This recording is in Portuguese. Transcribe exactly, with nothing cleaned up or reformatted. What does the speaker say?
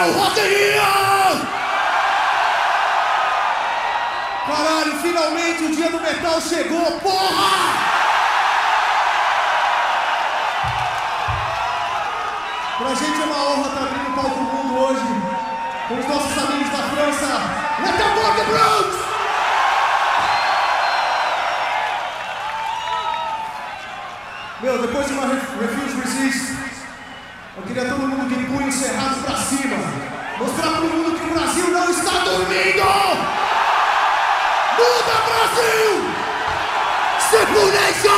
o Rock in Rio! Caralho, finalmente o dia do metal chegou, porra! Pra gente é uma honra estar abrindo o palco mundo hoje com os nossos amigos da França. Let them walk the Brutes! Meu, depois de uma Refuse Resist, eu queria todo mundo de punho cerrado pra cima. Mostrar pro mundo que o Brasil não está dormindo! Muda, Brasil! Simple Nation!